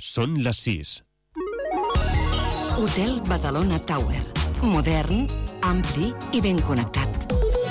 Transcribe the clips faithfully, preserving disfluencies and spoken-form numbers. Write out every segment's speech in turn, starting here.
Són les sis. Hotel Badalona Tower. Modern, ampli i ben connectat.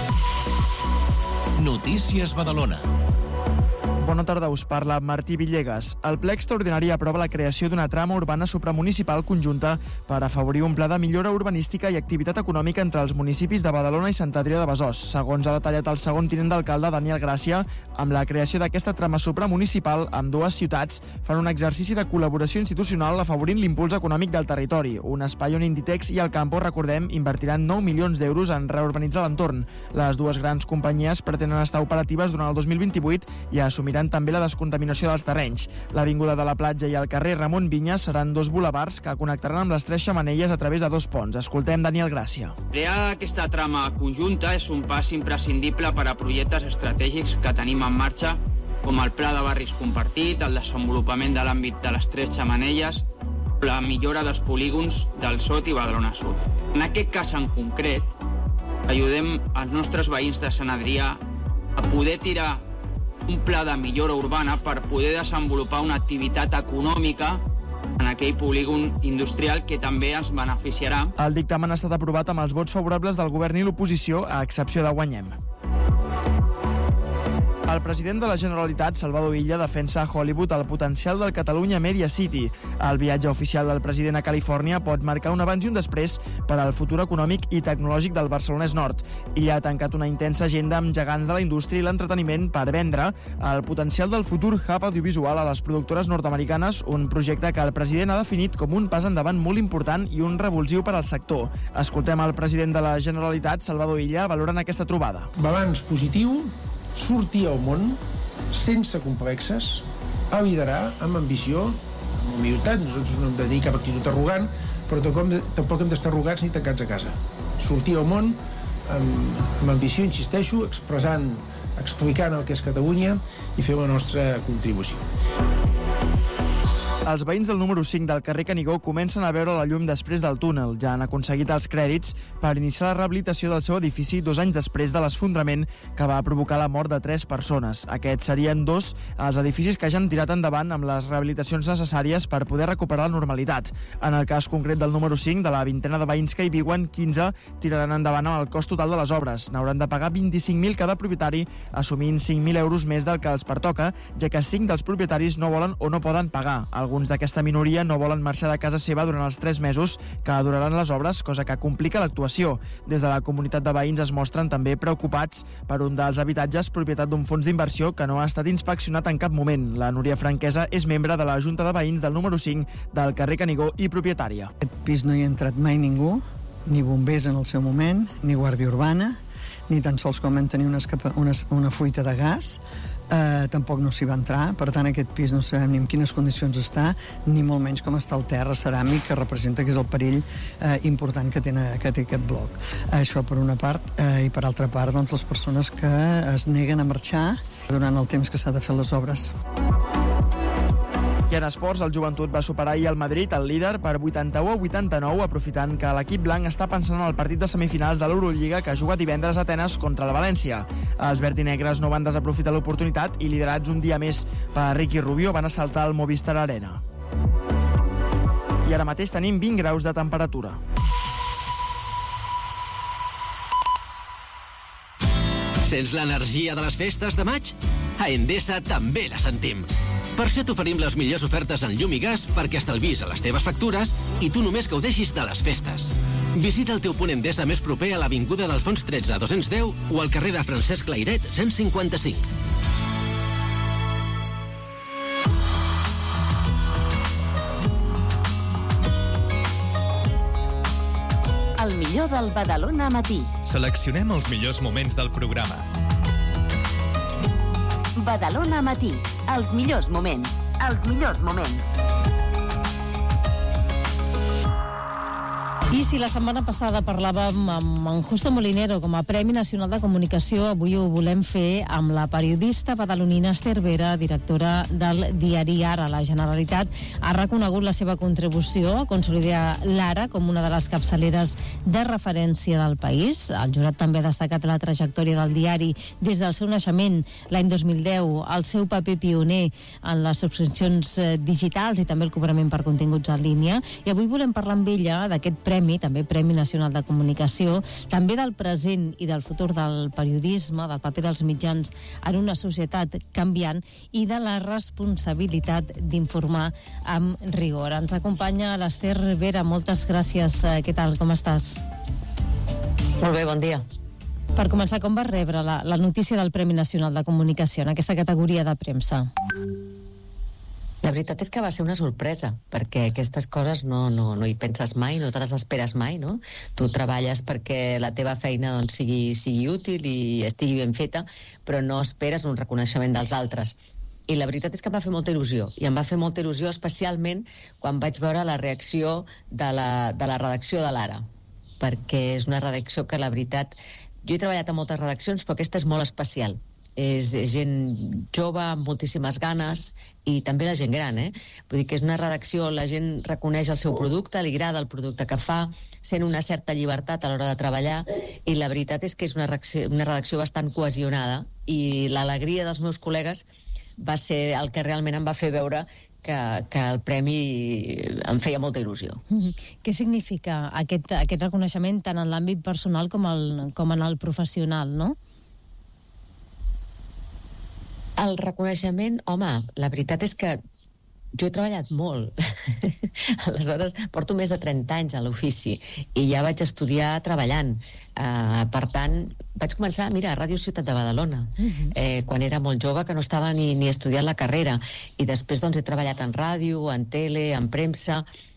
Notícies Badalona. Bona tarda, us parla Martí Villegas. El ple extraordinari aprova la creació d'una trama urbana supramunicipal conjunta per afavorir un pla de millora urbanística i activitat econòmica entre els municipis de Badalona i Sant Adrià de Besòs. Segons ha detallat el segon tinent d'alcalde, Daniel Gràcia, amb la creació d'aquesta trama supramunicipal, amb dues ciutats fan un exercici de col·laboració institucional afavorint l'impuls econòmic del territori. Un espai on Inditex i el Campo, recordem, invertiran nou milions d'euros en reurbanitzar l'entorn. Les dues grans companyies pretenen estar operatives durant el dos mil vint-i-vuit i assumir també la descontaminació dels terrenys. L'Avinguda de la Platja i el carrer Ramon Vinyes seran dos bulevards que connectaran amb les tres xemeneies a través de dos ponts. Escoltem Daniel Gràcia. Crear aquesta trama conjunta és un pas imprescindible per a projectes estratègics que tenim en marxa, com el Pla de Barris Compartit, el desenvolupament de l'àmbit de les tres xemeneies, la millora dels polígons del Sot i Badalona Sud. En aquest cas en concret, ajudem els nostres veïns de Sant Adrià a poder tirar un pla de millora urbana per poder desenvolupar una activitat econòmica en aquell polígon industrial que també ens beneficiarà. El dictamen ha estat aprovat amb els vots favorables del govern i l'oposició, a excepció de Guanyem. El president de la Generalitat, Salvador Illa, defensa a Hollywood el potencial del Catalunya Media City. El viatge oficial del president a Califòrnia pot marcar un abans i un després per al futur econòmic i tecnològic del Barcelonès Nord. Illa ha tancat una intensa agenda amb gegants de la indústria i l'entreteniment per vendre el potencial del futur hub audiovisual a les productores nord-americanes, un projecte que el president ha definit com un pas endavant molt important i un revulsiu per al sector. Escoltem el president de la Generalitat, Salvador Illa, valorant aquesta trobada. Balanç positiu, sortir al món sense complexes, a liderar amb ambició, amb humilitat. Nosaltres no hem de tenir cap actitud arrogant, però tampoc hem d'estar arrogats ni tancats a casa. Sortir al món amb, amb ambició, insisteixo, expressant, explicant el que és Catalunya i fer la nostra contribució. Els veïns del número cinc del carrer Canigó comencen a veure la llum després del túnel. Ja han aconseguit els crèdits per iniciar la rehabilitació del seu edifici dos anys després de l'esfondrament que va provocar la mort de tres persones. Aquests serien dos els edificis que ja han tirat endavant amb les rehabilitacions necessàries per poder recuperar la normalitat. En el cas concret del número cinc, de la vintena de veïns que hi viuen, quinze tiraran endavant amb el cost total de les obres. N'hauran de pagar vint-i-cinc mil cada propietari, assumint cinc mil euros més del que els pertoca, ja que cinc dels propietaris no volen o no poden pagar. Alguns d'aquesta minoria no volen marxar de casa seva durant els tres mesos que duraran les obres, cosa que complica l'actuació. Des de la comunitat de veïns es mostren també preocupats per un dels habitatges propietat d'un fons d'inversió que no ha estat inspeccionat en cap moment. La Núria Franquesa és membre de la Junta de Veïns del número cinc del carrer Canigó i propietària. Aquest pis no hi ha entrat mai ningú, ni bombers en el seu moment, ni guàrdia urbana, ni tan sols quan van tenir una, escapa, una, una fuita de gas. Eh, tampoc no s'hi va entrar, per tant aquest pis no sabem ni en quines condicions està, ni molt menys com està el terra ceràmic, que representa que és el perill eh, important que, tene, que té aquest bloc. Això per una part, eh, i per altra part doncs, les persones que es neguen a marxar durant el temps que s'ha de fer les obres. I en esports, el Joventut va superar ahir el Madrid, el líder, per vuitanta-u a vuitanta-nou, aprofitant que l'equip blanc està pensant en el partit de semifinals de l'Eurolliga que juga divendres a Atenes contra el València. Els verdinegres no van desaprofitar l'oportunitat i, liderats un dia més per Ricky Rubio, van assaltar el Movistar Arena. I ara mateix tenim vint graus de temperatura. Sents l'energia de les festes de maig? A Endesa també la sentim. Per això t'oferim les millors ofertes en llum i gas perquè estalvis a les teves factures i tu només gaudeixis de les festes. Visita el teu punt Endesa més proper a l'Avinguda d'Alfons tretze dos-cents deu o al carrer de Francesc Layret cent cinquanta-cinc. El millor del Badalona Matí. Seleccionem els millors moments del programa. Badalona Matí. Els millors moments. Els millors moments. I si la setmana passada parlàvem amb en Justo Molinero com a Premi Nacional de Comunicació, avui ho volem fer amb la periodista badalonina Esther Vera, directora del diari Ara. La Generalitat ha reconegut la seva contribució a consolidar l'Ara com una de les capçaleres de referència del país. El jurat també ha destacat la trajectòria del diari des del seu naixement l'any dos mil deu, el seu paper pioner en les subscripcions digitals i també el cobrament per continguts en línia. I avui volem parlar amb ella d'aquest premi, també Premi Nacional de Comunicació, també del present i del futur del periodisme, del paper dels mitjans en una societat canviant i de la responsabilitat d'informar amb rigor. Ens acompanya l'Esther Vera. Moltes gràcies. Què tal? Com estàs? Molt bé, bon dia. Per començar, com vas rebre la, la notícia del Premi Nacional de Comunicació en aquesta categoria de premsa? La veritat és que va ser una sorpresa, perquè aquestes coses no, no, no hi penses mai, no te les esperes mai, no? Tu treballes perquè la teva feina doncs, sigui, sigui útil i estigui ben feta, però no esperes un reconeixement dels altres. I la veritat és que em va fer molta il·lusió, i em va fer molta il·lusió especialment quan vaig veure la reacció de la, de la redacció de l'Ara, perquè és una redacció que la veritat... Jo he treballat a moltes redaccions, però aquesta és molt especial. És gent jove, amb moltíssimes ganes, i també la gent gran, eh? Vull dir que és una redacció, la gent reconeix el seu producte, li agrada el producte que fa, sent una certa llibertat a l'hora de treballar, i la veritat és que és una redacció, una redacció bastant cohesionada, i l'alegria dels meus col·legues va ser el que realment em va fer veure que, que el premi em feia molta il·lusió. Mm-hmm. Què significa aquest, aquest reconeixement tant en l'àmbit personal com, el, com en el professional, no? El reconeixement, home, la veritat és que jo he treballat molt. Aleshores, porto més de trenta anys a l'ofici i ja vaig estudiar treballant. Uh, per tant, vaig començar, mira, a Ràdio Ciutat de Badalona, uh-huh. eh, quan era molt jove, que no estava ni, ni estudiant la carrera. I després doncs, he treballat en ràdio, en tele, en premsa,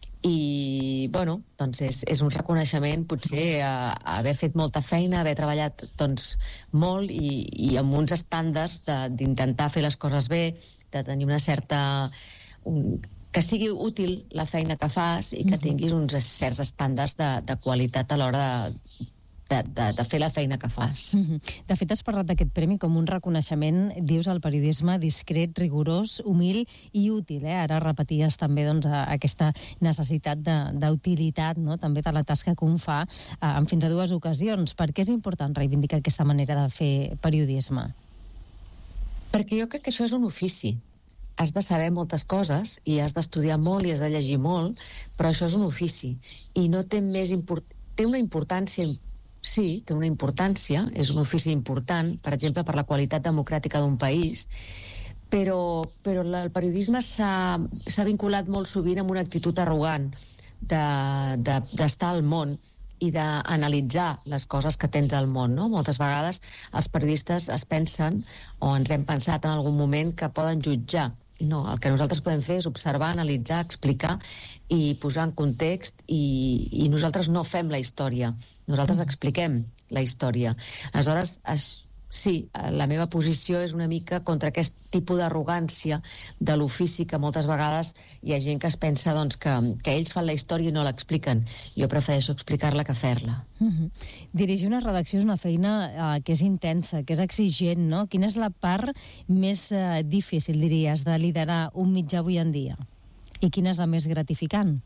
i, bueno, doncs és, és un reconeixement, potser, a, a haver fet molta feina, haver treballat, doncs, molt i, i amb uns estàndards d'intentar fer les coses bé, de tenir una certa... Un, que sigui útil la feina que fas i que tinguis uns certs estàndards de, de qualitat a l'hora de, de, de, de fer la feina que fas. De fet, has parlat d'aquest premi com un reconeixement, dius, al periodisme discret, rigorós, humil i útil. Eh? Ara repeties també doncs, aquesta necessitat d'utilitat, no? També de la tasca que un fa eh, en fins a dues ocasions. Per què és important reivindicar aquesta manera de fer periodisme? Perquè jo crec que això és un ofici. Has de saber moltes coses i has d'estudiar molt i has de llegir molt, però això és un ofici i no té més import... té una importància, sí, té una importància, és un ofici important, per exemple, per la qualitat democràtica d'un país, però, però el periodisme s'ha vinculat molt sovint amb una actitud arrogant d'estar de, de, al món i d'analitzar les coses que tens al món, no? Moltes vegades els periodistes es pensen, o ens hem pensat en algun moment, que poden jutjar. I no, el que nosaltres podem fer és observar, analitzar, explicar i posar en context, i, i nosaltres no fem la història, nosaltres expliquem la història. Aleshores, es, sí, la meva posició és una mica contra aquest tipus d'arrogància de l'ofici, que moltes vegades hi ha gent que es pensa doncs, que, que ells fan la història i no l'expliquen. Jo prefereixo explicar-la que fer-la. Uh-huh. Dirigir una redacció és una feina uh, que és intensa, que és exigent, no? Quina és la part més uh, difícil, diries, de liderar un mitjà avui en dia? I quina és la més gratificant?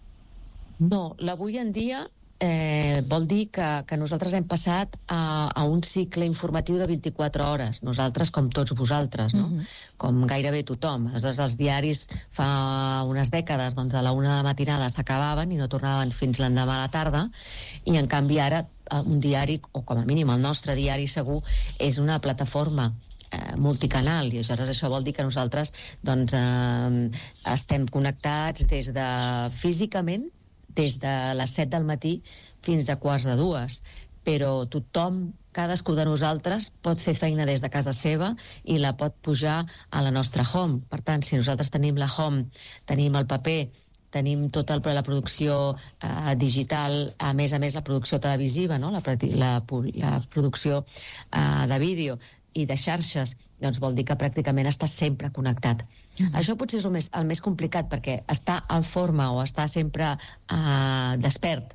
No, l'avui en dia Eh, vol dir que, que nosaltres hem passat a, a un cicle informatiu de vint-i-quatre hores, nosaltres com tots vosaltres, no? Uh-huh. Com gairebé tothom. Aleshores, els diaris fa unes dècades, doncs a la una de la matinada s'acabaven i no tornaven fins l'endemà a la tarda, i en canvi ara un diari, o com a mínim el nostre diari segur, és una plataforma eh, multicanal, i aleshores això vol dir que nosaltres doncs, eh, estem connectats des de físicament, des de les set del matí fins a quarts de dues, però tothom, cadascú de nosaltres pot fer feina des de casa seva i la pot pujar a la nostra home. Per tant, si nosaltres tenim la home, tenim el paper, tenim tota la producció eh, digital, a més a més la producció televisiva, no? la, la, la producció eh, de vídeo i de xarxes, doncs vol dir que pràcticament està sempre connectat. Mm-hmm. Això potser és el més, el més complicat, perquè estar en forma o estar sempre eh, despert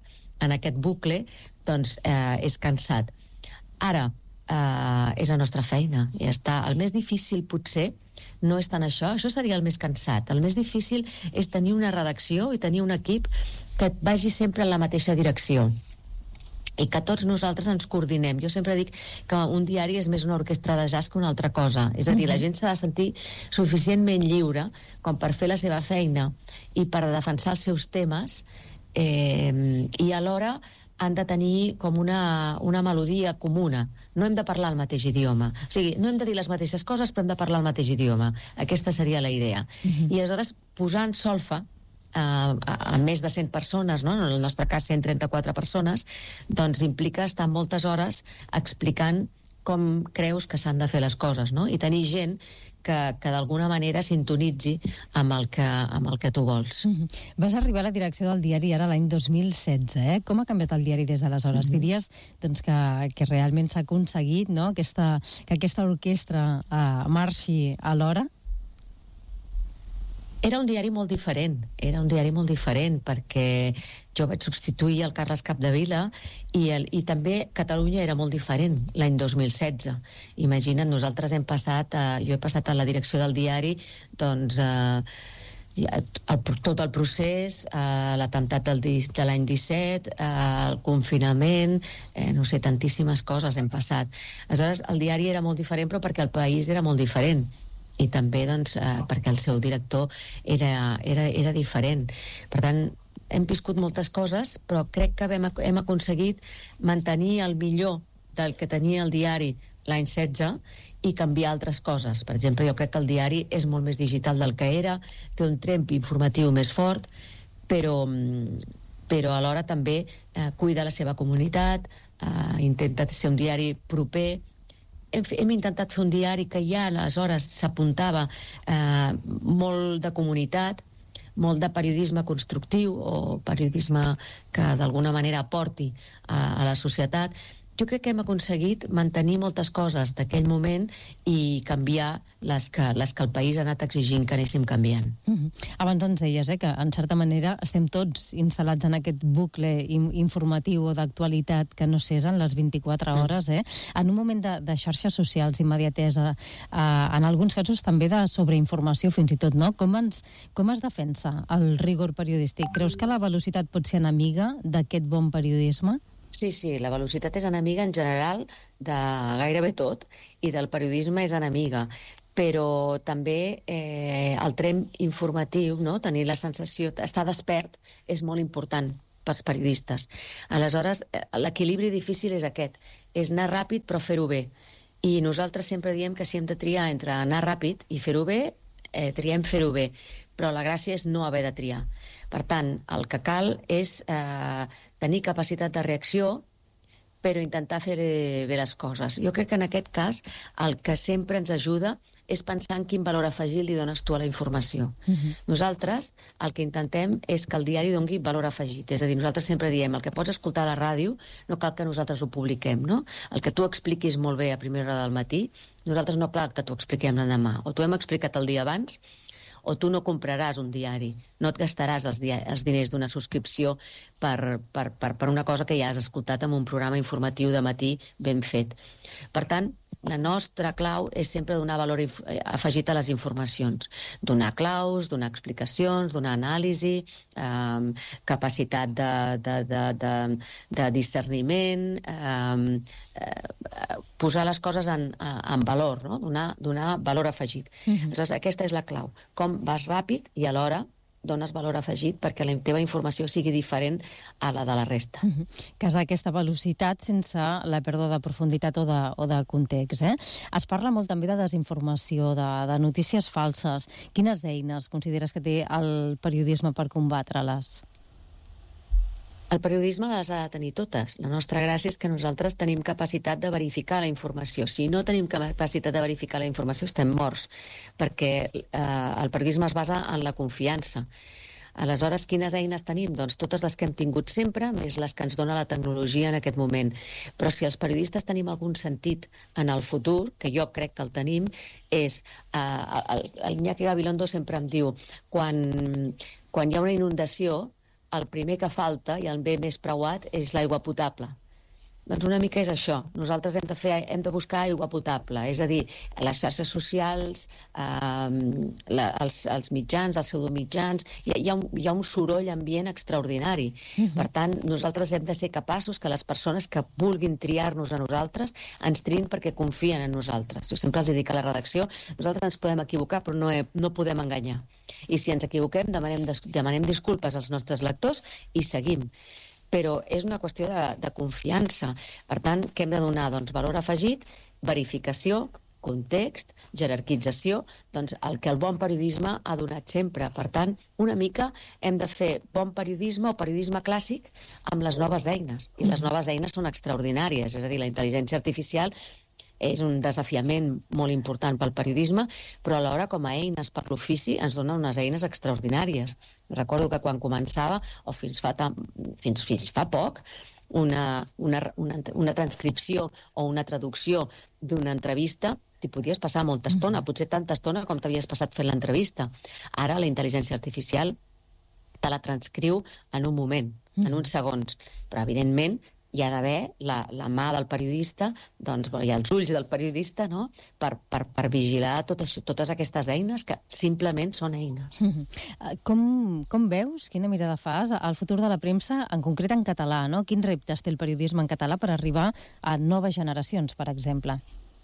en aquest bucle, doncs eh, és cansat. Ara, eh, és la nostra feina, ja està. El més difícil, potser, no és tant això, això seria el més cansat. El més difícil és tenir una redacció i tenir un equip que et vagi sempre en la mateixa direcció i que tots nosaltres ens coordinem. Jo sempre dic que un diari és més una orquestra de jazz que una altra cosa. És a dir, la gent s'ha de sentir suficientment lliure com per fer la seva feina i per defensar els seus temes, eh, i alhora han de tenir com una, una melodia comuna. No hem de parlar el mateix idioma. O sigui, no hem de dir les mateixes coses, però hem de parlar el mateix idioma. Aquesta seria la idea. Uh-huh. I aleshores, posar en solfa Uh, a, a més de cent persones, no? En el nostre cas cent trenta-quatre persones, doncs implica estar moltes hores explicant com creus que s'han de fer les coses, no? I tenir gent que, que d'alguna manera sintonitzi amb el que, amb el que tu vols. Mm-hmm. Vas arribar a la direcció del diari ara l'any dos mil setze, eh? Com ha canviat el diari des d'aleshores? Mm-hmm. Diries doncs, que, que realment s'ha aconseguit, no? aquesta, que aquesta orquestra uh, marxi alhora? Era un diari molt diferent, era un diari molt diferent perquè jo vaig substituir el Carles Capdevila i, el, i també Catalunya era molt diferent l'any dos mil setze. Imagina't, nosaltres hem passat, a, jo he passat a la direcció del diari, doncs, eh, el, tot el procés, eh, l'atemptat del, de l'any disset, eh, el confinament, eh, no sé, tantíssimes coses hem passat. Aleshores, el diari era molt diferent, però perquè el país era molt diferent. I també doncs, eh, perquè el seu director era, era, era diferent. Per tant, hem viscut moltes coses, però crec que hem, hem aconseguit mantenir el millor del que tenia el diari l'any setze i canviar altres coses. Per exemple, jo crec que el diari és molt més digital del que era, té un tremp informatiu més fort, però, però alhora també eh, cuida la seva comunitat, eh, intenta ser un diari proper. Hem, hem intentat fer un diari que ja aleshores s'apuntava eh, molt de comunitat, molt de periodisme constructiu o periodisme que d'alguna manera aporti a, a la societat. Jo crec que hem aconseguit mantenir moltes coses d'aquell moment i canviar les que, les que el país ha anat exigint que anéssim canviant. Mm-hmm. Abans ens deies eh, que, en certa manera, estem tots instal·lats en aquest bucle in- informatiu o d'actualitat que no cessa en les vint-i-quatre hores. Eh? En un moment de, de xarxes socials, d'immediatesa, eh, en alguns casos també de sobreinformació, fins i tot, no? Com, ens, com es defensa el rigor periodístic? Creus que la velocitat pot ser enemiga d'aquest bon periodisme? Sí, sí, la velocitat és enemiga en general de gairebé tot i del periodisme és enemiga, però també eh, el tren informatiu, no? Tenir la sensació, estar despert és molt important pels periodistes. Aleshores, l'equilibri difícil és aquest, és anar ràpid però fer-ho bé. I nosaltres sempre diem que si hem de triar entre anar ràpid i fer-ho bé, eh, triem fer-ho bé, però la gràcia és no haver de triar. Per tant, el que cal és eh, tenir capacitat de reacció, però intentar fer bé les coses. Jo crec que en aquest cas el que sempre ens ajuda és pensar en quin valor afegit li dones tu a la informació. Uh-huh. Nosaltres el que intentem és que el diari doni valor afegit. És a dir, nosaltres sempre diem el que pots escoltar a la ràdio no cal que nosaltres ho publiquem, no? El que tu expliquis molt bé a primera hora del matí, nosaltres no cal que t'ho expliquem l'endemà. O t'ho hem explicat el dia abans, o tu no compraràs un diari, no et gastaràs els, dia, els diners d'una subscripció per, per, per, per una cosa que ja has escoltat en un programa informatiu de matí ben fet. Per tant, la nostra clau és sempre donar valor afegit a les informacions. Donar claus, donar explicacions, donar anàlisi, eh, capacitat de, de, de, de, de discerniment, eh, eh, posar les coses en, en valor, no? donar, donar valor afegit. Uh-huh. Aleshores, aquesta és la clau. Com vas ràpid i alhora dones valor afegit perquè la teva informació sigui diferent a la de la resta. Uh-huh. Casar aquesta velocitat sense la pèrdua de profunditat o de, o de context. Eh? Es parla molt també de desinformació, de, de notícies falses. Quines eines consideres que té el periodisme per combatre-les? El periodisme les ha de tenir totes. La nostra gràcia és que nosaltres tenim capacitat de verificar la informació. Si no tenim capacitat de verificar la informació, estem morts, perquè eh, el periodisme es basa en la confiança. Aleshores, quines eines tenim? Doncs totes les que hem tingut sempre, més les que ens dona la tecnologia en aquest moment. Però si els periodistes tenim algun sentit en el futur, que jo crec que el tenim, és... Eh, el, el Iñaki Gabilondo sempre em diu, quan, quan hi ha una inundació, el primer que falta i el bé més preuat és l'aigua potable. Doncs una mica és això. Nosaltres hem de, fer, hem de buscar aigua potable, és a dir, les xarxes socials, eh, la, els, els mitjans, els pseudomitjans, hi, hi, ha un, hi ha un soroll ambient extraordinari. Uh-huh. Per tant, nosaltres hem de ser capaços que les persones que vulguin triar-nos a nosaltres ens triïn perquè confien en nosaltres. Jo sempre els dic a la redacció, nosaltres ens podem equivocar, però no, he, no podem enganyar. I si ens equivoquem, demanem, demanem disculpes als nostres lectors i seguim. Però és una qüestió de, de confiança. Per tant, què hem de donar? Doncs valor afegit, verificació, context, jerarquització, doncs el que el bon periodisme ha donat sempre. Per tant, una mica hem de fer bon periodisme o periodisme clàssic amb les noves eines. I les noves eines són extraordinàries, és a dir, la intel·ligència artificial és un desafiament molt important pel periodisme, però alhora com a eines per l'ofici ens dona unes eines extraordinàries. Recordo que quan començava, o fins fa, tam, fins, fins fa poc, una, una, una, una transcripció o una traducció d'una entrevista t'hi podies passar molta estona, potser tanta estona com t'havies passat fent l'entrevista. Ara la intel·ligència artificial te la transcriu en un moment, en uns segons, però evidentment hi ha d'haver la, la mà del periodista, doncs, hi ha els ulls del periodista, no?, per, per, per vigilar tot això, totes aquestes eines que simplement són eines. Mm-hmm. Com, com veus, quina mirada fas al futur de la premsa, en concret en català, no? Quins reptes té el periodisme en català per arribar a noves generacions, per exemple?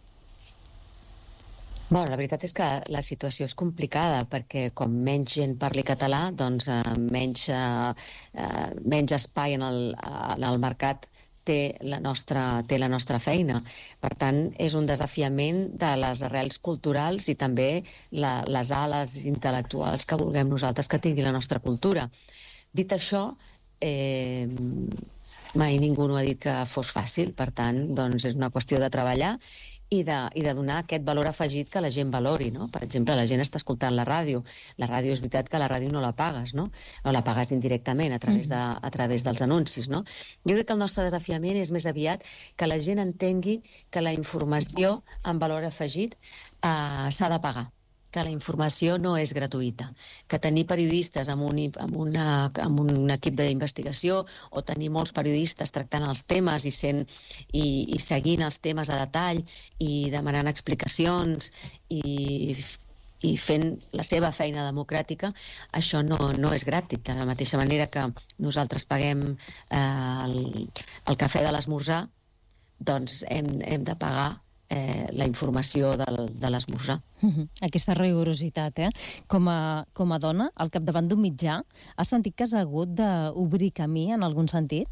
Bueno, la veritat és que la situació és complicada perquè com menys gent parli català, doncs eh, menys, eh, eh, menys espai en el, en el mercat té la, nostra, té la nostra feina. Per tant, és un desafiament de les arrels culturals i també la, les ales intel·lectuals que vulguem nosaltres que tingui la nostra cultura. Dit això, eh, mai ningú no ha dit que fos fàcil, per tant, doncs és una qüestió de treballar i de, i de donar aquest valor afegit que la gent valori, no? Per exemple, la gent està escoltant la ràdio. La ràdio és veritat que la ràdio no la pagues, no? No la pagues indirectament a través, de, a través dels anuncis, no? Jo crec que el nostre desafiament és més aviat que la gent entengui que la informació amb valor afegit eh, s'ha de pagar, que la informació no és gratuïta, que tenir periodistes amb un, amb una, amb un equip d'investigació o tenir molts periodistes tractant els temes i, sent, i, i seguint els temes a detall i demanant explicacions i, i fent la seva feina democràtica, això no, no és gratis. De la mateixa manera que nosaltres paguem eh, el, el cafè de l'esmorzar, doncs hem, hem de pagar Eh, la informació del, de l'esmorzar. Uh-huh. Aquesta rigorositat, eh? Com a, com a dona, al capdavant d'un mitjà, has sentit que has hagut d'obrir camí en algun sentit?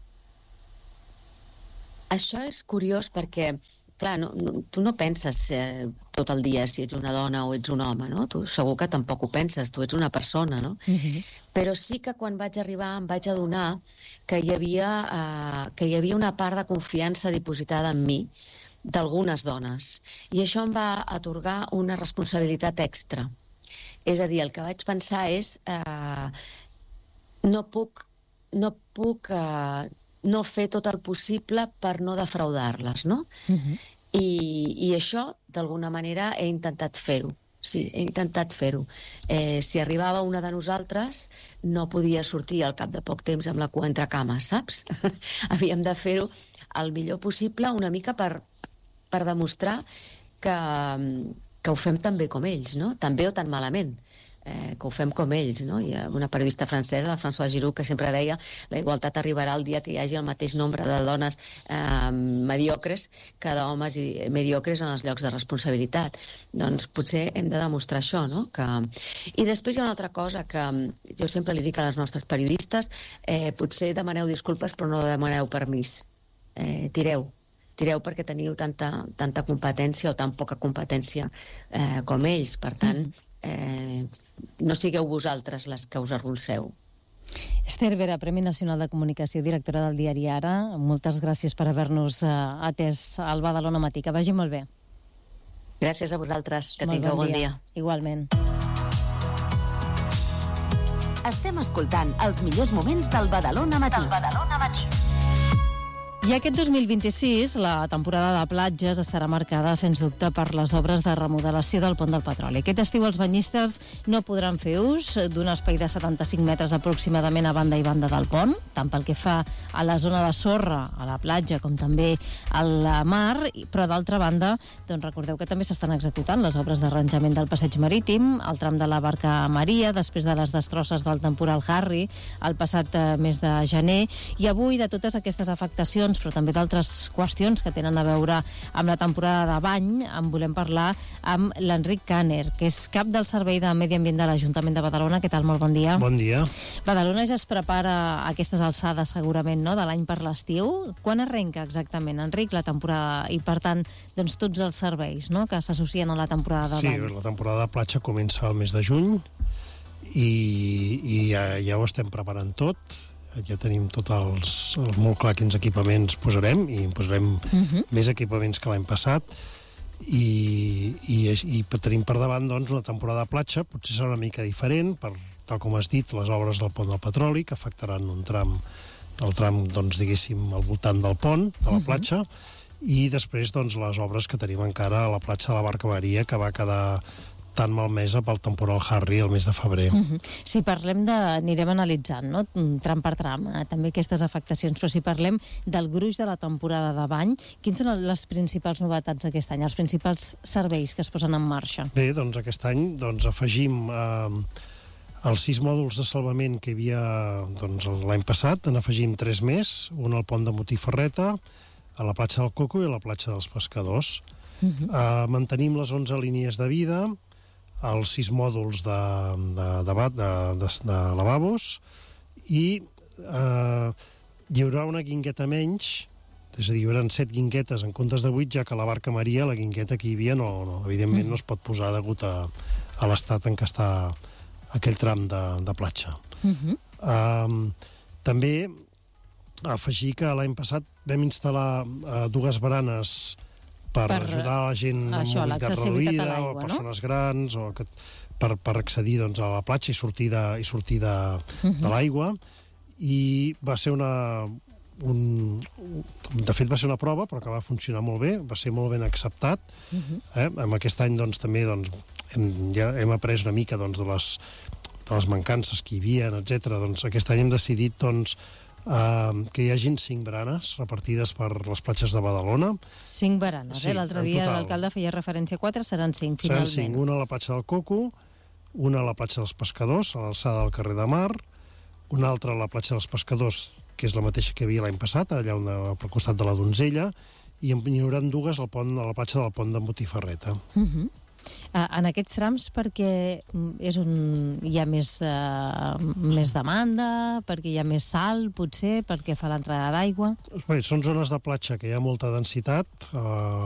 Això és curiós perquè, clar, no, no, tu no penses eh, tot el dia si ets una dona o ets un home, no? Tu segur que tampoc ho penses, tu ets una persona, no? Uh-huh. Però sí que quan vaig arribar em vaig adonar que hi havia, eh, que hi havia una part de confiança dipositada en mi d'algunes dones. I això em va atorgar una responsabilitat extra. És a dir, el que vaig pensar és eh, no puc, no puc eh, no fer tot el possible per no defraudar-les, no? Uh-huh. I, I això, d'alguna manera, he intentat fer-ho. Sí, he intentat fer-ho. Eh, si arribava una de nosaltres, no podia sortir al cap de poc temps amb la cua entre cames, saps? Havíem de fer-ho el millor possible, una mica per per demostrar que, que ho fem tan bé com ells, no? Tan bé o tan malament, eh, que ho fem com ells, no? Hi ha una periodista francesa, la Françoise Giroud, que sempre deia la igualtat arribarà el dia que hi hagi el mateix nombre de dones eh, mediocres que d'homes mediocres en els llocs de responsabilitat. Doncs potser hem de demostrar això, no? Que... I després hi ha una altra cosa que jo sempre li dic a les nostres periodistes, eh, potser demaneu disculpes però no demaneu permís. Eh, tireu. Tireu perquè teniu tanta, tanta competència o tan poca competència eh, com ells. Per tant, eh, no sigueu vosaltres les que us arronceu. Esther Vera, Premi Nacional de Comunicació, directora del diari Ara, moltes gràcies per haver-nos eh, atès al Badalona Matí. Que vagi molt bé. Gràcies a vosaltres. Que molt tingueu bon dia. dia. Igualment. Estem escoltant els millors moments del Badalona Matí. Del Badalona Matí. I aquest dos mil vint-i-sis, la temporada de platges estarà marcada, sens dubte, per les obres de remodelació del pont del Petroli. Aquest estiu els banyistes no podran fer ús d'un espai de setanta-cinc metres aproximadament a banda i banda del pont, tant pel que fa a la zona de sorra, a la platja, com també al mar, però d'altra banda, doncs recordeu que també s'estan executant les obres d'arranjament del passeig marítim, el tram de la Barca Maria, després de les destrosses del temporal Harry, el passat eh, mes de gener, i avui de totes aquestes afectacions, però també d'altres qüestions que tenen a veure amb la temporada de bany, en volem parlar amb l'Enric Kanner, que és cap del Servei de Medi Ambient de l'Ajuntament de Badalona. Què tal? Molt bon dia. Bon dia. Badalona ja es prepara a aquestes alçades, segurament, no?, de l'any per l'estiu. Quan arrenca exactament, Enric, la temporada, i per tant, doncs, tots els serveis, no?, que s'associen a la temporada de sí, bany? Sí, la temporada de platja comença al mes de juny i, i ja, ja ho estem preparant tot. Ja tenim tot els, els molt clar quins equipaments posarem, i posarem uh-huh. més equipaments que l'any passat, i, i, i tenim per davant, doncs, una temporada de platja. Potser serà una mica diferent, per, tal com has dit, les obres del pont del Petroli, que afectaran un tram, el tram, doncs, diguéssim, al voltant del pont, de la platja, uh-huh. i després, doncs, les obres que tenim encara a la platja de la Barca Maria, que va quedar tan malmesa pel temporal Harry el mes de febrer. Uh-huh. Si parlem de... anirem analitzant, no?, tram per tram, eh, també aquestes afectacions, però si parlem del gruix de la temporada de bany, quins són les principals novetats d'aquest any, els principals serveis que es posen en marxa? Bé, doncs aquest any doncs, afegim eh, els sis mòduls de salvament que hi havia doncs, l'any passat, en afegim tres més, un al pont de Motiferreta, a la platja del Coco i a la platja dels Pescadors. Uh-huh. eh, mantenim les onze línies de vida, els sis mòduls de, de, de, de, de, de lavabos, i eh, hi haurà una guingueta menys, és a dir, hi haurà set guinguetes en comptes de vuit, ja que a la Barca Maria la guingueta que hi havia no, no, evidentment no es pot posar degut a, a l'estat en què està aquell tram de, de platja. Uh-huh. eh, també afegir que l'any passat vam instal·lar eh, dues baranes per, per ajudar a la gent amb això, mobilitat reduïda, o persones no? grans, o que, per, per accedir doncs, a la platja i sortir de, i sortir de, uh-huh. de l'aigua. I va ser una... Un, de fet, va ser una prova, però que va funcionar molt bé, va ser molt ben acceptat. Uh-huh. eh? Amb aquest any, doncs, també doncs, hem, ja hem après una mica doncs, de, les, de les mancances que hi havia, etcètera. Doncs, aquest any hem decidit doncs, Uh, que hi hagin cinc baranes repartides per les platges de Badalona. Cinc baranes, sí, eh? L'altre dia l'alcalde feia referència a quatre, seran cinc, finalment. Seran cinc, una a la platja del Coco, una a la platja dels Pescadors, a l'alçada del carrer de Mar, una altra a la platja dels Pescadors, que és la mateixa que hi havia l'any passat, allà on, pel costat de la Donzella, i n'hi haurà dues al pont, a la platja del pont de Motiferreta. Uh-huh. Uh, en aquests trams perquè és on hi ha més, uh, més demanda, perquè hi ha més sal, potser, perquè fa l'entrada d'aigua? Bé, són zones de platja que hi ha molta densitat, uh,